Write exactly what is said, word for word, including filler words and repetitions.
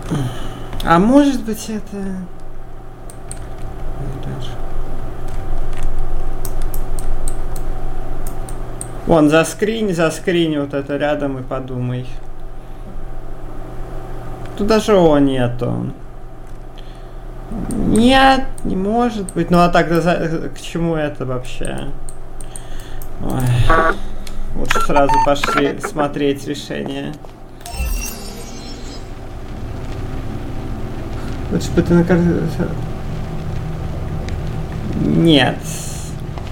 А может быть это... Вон, заскринь, заскринь вот это рядом и подумай. Тут даже О нету. Нет, не может быть. Ну а тогда за... к чему это вообще? Ой. Лучше сразу пошли смотреть решение. Лучше бы ты на карту... Нет.